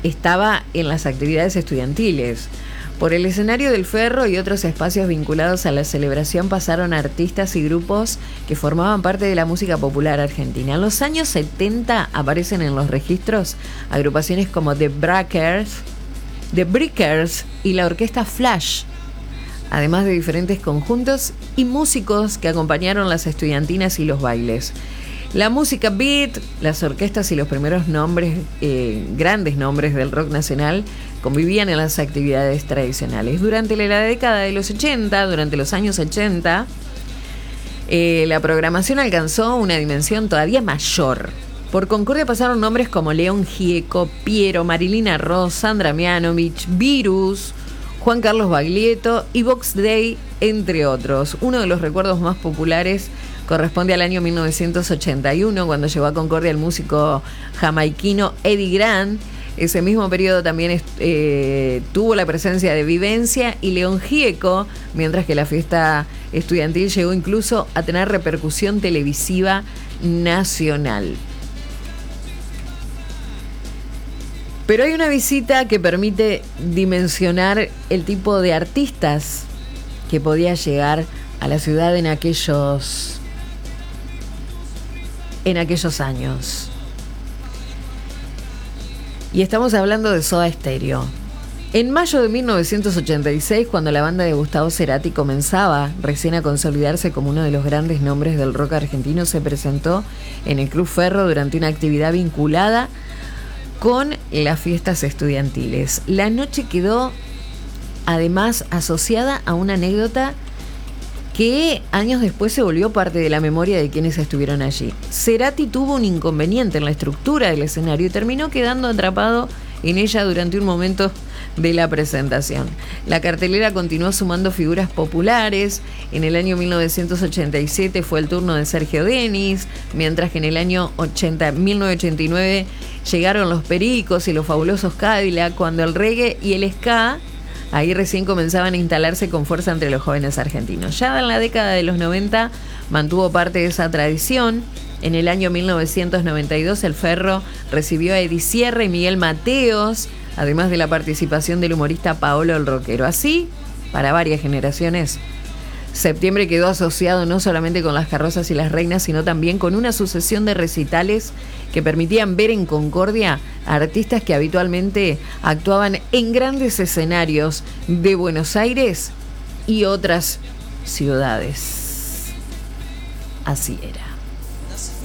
estaba en las actividades estudiantiles. Por el escenario del Ferro y otros espacios vinculados a la celebración pasaron artistas y grupos que formaban parte de la música popular argentina. En los años 70 aparecen en los registros agrupaciones como The Breakers y la Orquesta Flash, además de diferentes conjuntos y músicos que acompañaron las estudiantinas y los bailes. La música beat, las orquestas y los primeros nombres, grandes nombres del rock nacional, convivían en las actividades tradicionales. Durante la década de los 80, durante los años 80, la programación alcanzó una dimensión todavía mayor. Por Concordia pasaron nombres como León Gieco, Piero, Marilina Ross, Sandra Mianovich, Virus, Juan Carlos Baglietto y Box Day, entre otros. Uno de los recuerdos más populares corresponde al año 1981, cuando llegó a Concordia el músico jamaiquino Eddie Grant. Ese mismo periodo también tuvo la presencia de Vivencia y León Gieco, mientras que la fiesta estudiantil llegó incluso a tener repercusión televisiva nacional. Pero hay una visita que permite dimensionar el tipo de artistas que podía llegar a la ciudad en aquellos años. Y estamos hablando de Soda Stereo. En mayo de 1986, cuando la banda de Gustavo Cerati comenzaba recién a consolidarse como uno de los grandes nombres del rock argentino, se presentó en el Club Ferro durante una actividad vinculada con las fiestas estudiantiles. La noche quedó además asociada a una anécdota que años después se volvió parte de la memoria de quienes estuvieron allí. Cerati tuvo un inconveniente en la estructura del escenario y terminó quedando atrapado en ella durante un momento de la presentación. La cartelera continuó sumando figuras populares. En el año 1987 fue el turno de Sergio Denis, mientras que en el año 1989 llegaron los Pericos y los Fabulosos Cadillac, cuando el reggae y el ska ahí recién comenzaban a instalarse con fuerza entre los jóvenes argentinos. Ya en la década de los 90 mantuvo parte de esa tradición. En el año 1992 el Ferro recibió a Eddie Sierra y Miguel Mateos, además de la participación del humorista Paolo el Rockero. Así, para varias generaciones, septiembre quedó asociado no solamente con las carrozas y las reinas, sino también con una sucesión de recitales que permitían ver en Concordia a artistas que habitualmente actuaban en grandes escenarios de Buenos Aires y otras ciudades. Así era.